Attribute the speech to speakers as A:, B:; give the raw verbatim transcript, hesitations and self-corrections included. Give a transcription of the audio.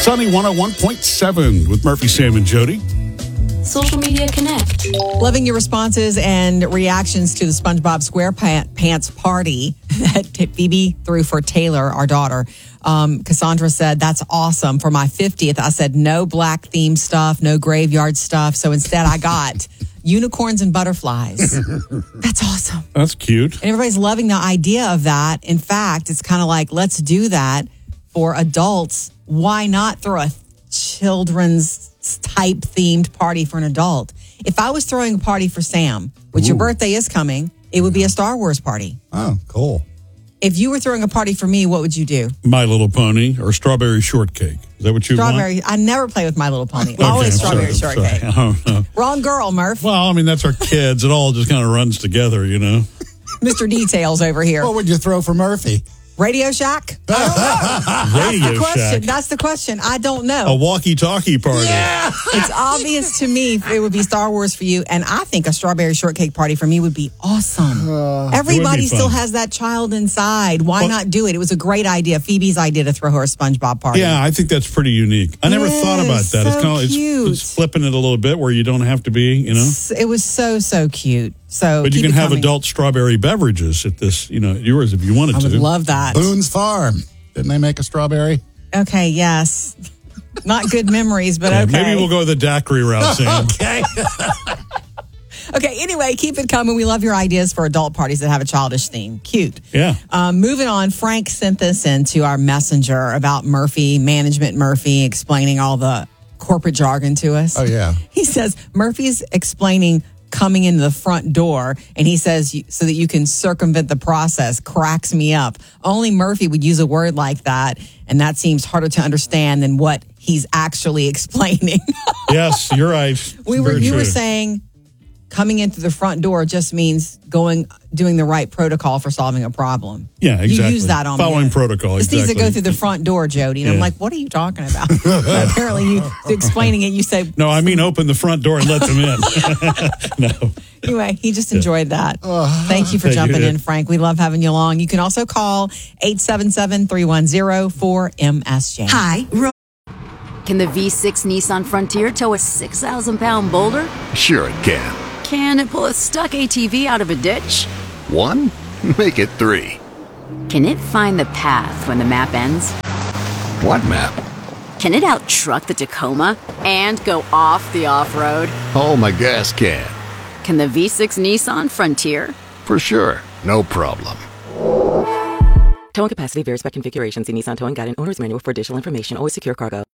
A: Sunny one oh one point seven with Murphy, Sam, and Jody.
B: Social Media Connect.
C: Loving your responses and reactions to the SpongeBob SquarePants party that Phoebe threw for Taylor, our daughter. Um, Cassandra said, that's awesome. For my fiftieth, I said no black theme stuff, no graveyard stuff. So instead I got unicorns and butterflies. That's awesome.
A: That's cute.
C: And everybody's loving the idea of that. In fact, it's kind of like, let's do that for adults. Why not throw a children's type themed party for an adult? If I was throwing a party for Sam, which Ooh. Your birthday is coming, it would be a Star Wars party.
D: Oh, cool.
C: If you were throwing a party for me, what would you do?
A: My Little Pony or Strawberry Shortcake. Is that what you want?
C: Strawberry. I never play with My Little Pony.
A: Okay,
C: Always
A: I'm
C: Strawberry
A: sorry, I'm
C: Shortcake.
A: sorry. Oh, no.
C: Wrong girl, Murph.
A: Well, I mean, that's our kids. It all just kind of runs together, you know?
C: Mister Details over here.
D: What would you throw for Murphy?
C: Radio Shack? I don't know.
A: Radio
C: That's the question.
A: Shack.
C: That's the question. I don't know.
A: A walkie-talkie party.
D: Yeah.
C: It's obvious to me it would be Star Wars for you, and I think a Strawberry Shortcake party for me would be awesome. Uh, Everybody
A: be
C: still
A: fun.
C: has that child inside. Why
A: Well,
C: not do it? It was a great idea. Phoebe's idea to throw her a SpongeBob party.
A: Yeah, I think that's pretty unique. I never
C: It
A: thought about
C: is
A: that. It's
C: so
A: kind of it's,
C: cute.
A: it's flipping it a little bit where you don't have to be, you know.
C: It was so, so cute. So,
A: But you
C: keep
A: can
C: it
A: have
C: coming.
A: adult strawberry beverages at this, you know, yours if you wanted
C: I would
A: to.
C: love that.
D: Boone's Farm. Didn't they make a strawberry?
C: Okay, yes. Not good memories, but
A: Yeah,
C: okay.
A: Maybe we'll go the daiquiri route, Sam.
D: Okay.
C: Okay, anyway, keep it coming. We love your ideas for adult parties that have a childish theme. Cute.
A: Yeah.
C: Um, moving on, Frank sent this into our messenger about Murphy, Management Murphy, explaining all the corporate jargon to us.
D: Oh, yeah.
C: He says, Murphy's explaining coming into the front door, and he says, so that you can circumvent the process, cracks me up. Only Murphy would use a word like that, and that seems harder to understand than what he's actually explaining.
A: Yes, you're right.
C: we were,
A: Very
C: you
A: true.
C: were saying coming into the front door just means going, doing the right protocol for solving a problem.
A: Yeah, exactly.
C: You use that on
A: Following
C: me.
A: protocol,
C: This
A: exactly.
C: needs to go through the front door, Jody. And I'm
A: Yeah.
C: like, what are you talking about? But apparently, you explaining it, you say,
A: No, I mean open the front door and let them in. No.
C: anyway, he just enjoyed that. Thank you for
A: Thank
C: jumping
A: you.
C: in, Frank. We love having you along. You can also call eight seven seven, three one zero, four M S J.
E: Hi. Ro- Can the V six Nissan Frontier tow a six thousand pound boulder?
F: Sure it can.
E: Can it pull a stuck A T V out of a ditch?
F: One? Make it three.
E: Can it find the path when the map ends?
F: What map?
E: Can it out-truck the Tacoma and go off the off-road?
F: Oh, my gas can.
E: Can the V six Nissan Frontier?
F: For sure. No problem.
G: Towing capacity varies by configuration. See Nissan Towing Guide and Owner's Manual for additional information. Always secure cargo.